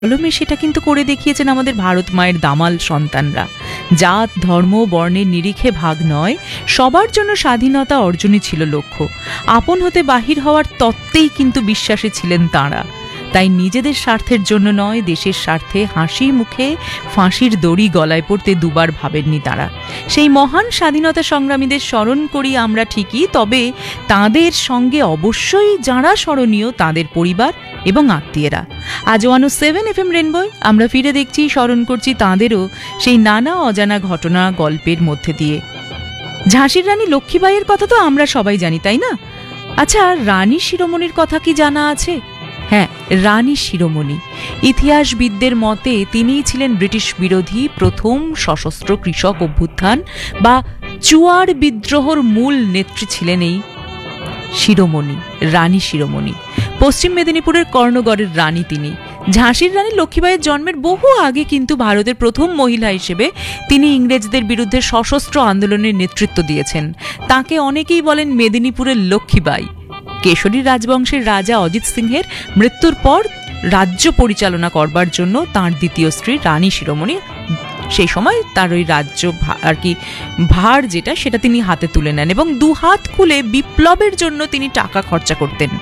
কলমে সেটা কিন্তু করে দেখিয়েছেন আমাদের ভারত মায়ের দামাল সন্তানরা। জাত ধর্ম বর্ণের নিরিখে ভাগ নয়, সবার জন্য স্বাধীনতা অর্জনই ছিল লক্ষ্য। আপন হতে বাহির হওয়ার তত্ত্বেই কিন্তু বিশ্বাসী ছিলেন তাঁরা। তাই নিজেদের স্বার্থের জন্য নয়, দেশের স্বার্থে হাসি মুখে ফাঁসির দড়ি গলায় পড়তে দুবার ভাবেননি তাঁরা। সেই মহান স্বাধীনতা সংগ্রামীদের স্মরণ করি আমরা ঠিকই, তবে তাঁদের সঙ্গে অবশ্যই যাঁরা স্মরণীয় তাঁদের পরিবার এবং আত্মীয়রা। আজ 107 FM রেনবো আমরা ফিরে দেখছি, স্মরণ করছি তাঁদেরও সেই নানা অজানা ঘটনা গল্পের মধ্যে দিয়ে। ঝাঁসির রানী লক্ষ্মীবাইয়ের কথা তো আমরা সবাই জানি, তাই না? আচ্ছা, রানী শিরোমণির কথা কি জানা আছে? হ্যাঁ, রানী শিরোমণি ইতিহাসবিদদের মতে তিনিই ছিলেন ব্রিটিশ বিরোধী প্রথম সশস্ত্র কৃষক অভ্যুত্থান বা চুয়ার বিদ্রোহর মূল নেত্রী ছিলেন এই শিরোমণি, রানী শিরোমণি। পশ্চিম মেদিনীপুরের কর্ণগড়ের রানী তিনি। ঝাঁসির রানী লক্ষ্মীবাইয়ের জন্মের বহু আগে কিন্তু ভারতের প্রথম মহিলা হিসেবে তিনি ইংরেজদের বিরুদ্ধে সশস্ত্র আন্দোলনের নেতৃত্ব দিয়েছেন। তাকে অনেকেই বলেন মেদিনীপুরের লক্ষ্মীবাই। কেশরী রাজবংশের রাজা অজিত সিংহের মৃত্যুর পর রাজ্য পরিচালনা করবার জন্য তাঁর দ্বিতীয় স্ত্রী রানী শিরোমণি সেই সময় তার ওই রাজ্য আর কি ভার যেটা সেটা তিনি হাতে তুলে নেন এবং দুহাত খুলে বিপ্লবের জন্য তিনি টাকা খরচা করতেন।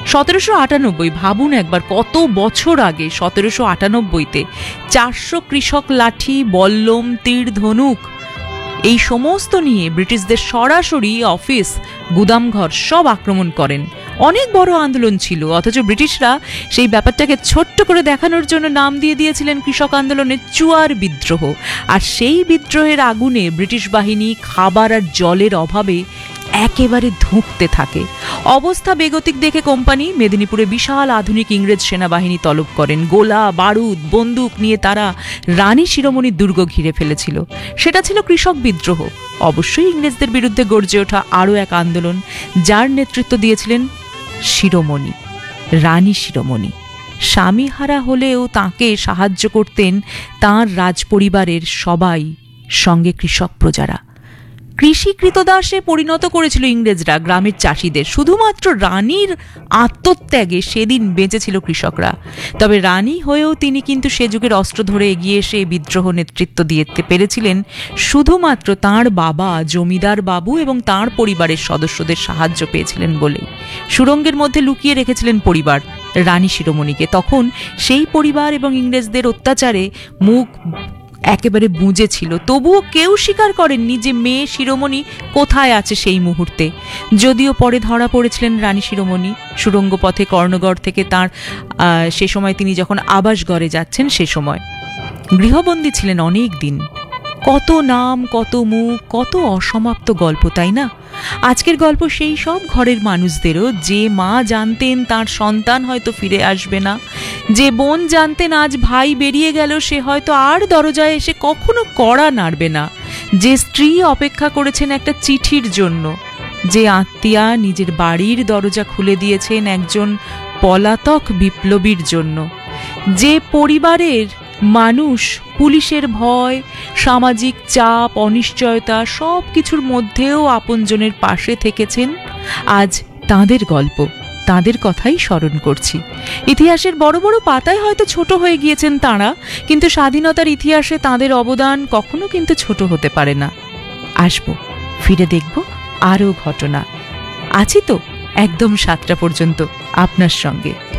1798, ভাবুন একবার কত বছর আগে, 1798-তে 400 কৃষক লাঠি, বল্লম, তীর, ধনুক এই সমস্ত নিয়ে ব্রিটিশদের সরাসরি অফিস, গুদামঘর সব আক্রমণ করেন। অনেক বড় আন্দোলন ছিল, অথচ ব্রিটিশরা সেই ব্যাপারটাকে ছোট্ট করে দেখানোর জন্য নাম দিয়ে দিয়েছিলেন কৃষক আন্দোলনের চুয়ার বিদ্রোহ। আর সেই বিদ্রোহের আগুনে ব্রিটিশ বাহিনী খাবার আর জলের অভাবে একেবারে ধুঁকতে থাকে। অবস্থা বেগতিক দেখে কোম্পানি মেদিনীপুরে বিশাল আধুনিক ইংরেজ সেনাবাহিনী তলব করেন। গোলা বারুদ বন্দুক নিয়ে তারা রানী শিরোমণির দুর্গ ঘিরে ফেলেছিল। সেটা ছিল কৃষক বিদ্রোহ, অবশ্যই ইংরেজদের বিরুদ্ধে গর্জে ওঠা আরও এক আন্দোলন, যার নেতৃত্ব দিয়েছিলেন শিরোমণি, রানী শিরোমণি। স্বামীহারা হলেও তাঁকে সাহায্য করতেন তাঁর রাজপরিবারের সবাই, সঙ্গে কৃষক প্রজারা। কৃষি কৃতদাসে পরিণত করেছিল ইংরেজরা গ্রামের চাষিদের। শুধুমাত্র রানীর আত্মত্যাগে সেদিন বেঁচেছিল কৃষকরা। তবে রানী হয়েও তিনি কিন্তু সে যুগের অস্ত্র ধরে এগিয়ে এসে বিদ্রোহ নেতৃত্ব দিতে পেরেছিলেন শুধুমাত্র তাঁর বাবা জমিদার বাবু এবং তাঁর পরিবারের সদস্যদের সাহায্য পেয়েছিলেন বলেই। সুড়ঙ্গের মধ্যে লুকিয়ে রেখেছিলেন পরিবার রানী শিরোমণিকে। তখন সেই পরিবার এবং ইংরেজদের অত্যাচারে মুখ একেবারে বুঁজেছিল, তবুও কেউ স্বীকার করেননি যে মেয়ে শিরোমণি কোথায় আছে সেই মুহূর্তে। যদিও পরে ধরা পড়েছিলেন রানী শিরোমণি সুড়ঙ্গ পথে কর্ণগড় থেকে তাঁর সে সময় তিনি যখন আবাসগড়ে যাচ্ছেন সে সময় গৃহবন্দী ছিলেন অনেক দিন। কত নাম, কত মুখ, কত অসমাপ্ত গল্প, তাই না? আজকের গল্প সেই সব ঘরের মানুষদেরও, যে মা জানতেন তার সন্তান হয়তো ফিরে আসবে না, যে বোন জানতেন আজ ভাই বেরিয়ে গেল সে হয়তো আর দরজায় এসে কখনো কড়া নাড়বে না, যে স্ত্রী অপেক্ষা করেছেন একটা চিঠির জন্য, যে আত্মীয়া নিজের বাড়ির দরজা খুলে দিয়েছেন একজন পলাতক বিপ্লবীর জন্য, যে পরিবারের মানুষ পুলিশের ভয়, সামাজিক চাপ, অনিশ্চয়তা সব কিছুর মধ্যেও আপনজনের পাশে থেকেছেন। আজ তাঁদের গল্প, তাঁদের কথাই স্মরণ করছি। ইতিহাসের বড় বড় পাতায় হয়তো ছোট হয়ে গিয়েছেন তাঁরা, কিন্তু স্বাধীনতার ইতিহাসে তাঁদের অবদান কখনো কিন্তু ছোট হতে পারে না। আসবো, ফিরে দেখব আরও ঘটনা। আছি তো একদম 7টা পর্যন্ত আপনার সঙ্গে।